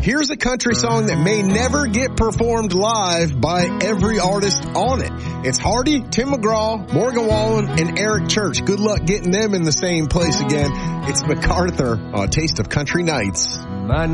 Here's a country song that may never get performed live by every artist on it. It's Hardy, Tim McGraw, Morgan Wallen, and Eric Church. Good luck getting them in the same place again. It's MacArthur on Taste of Country Nights. My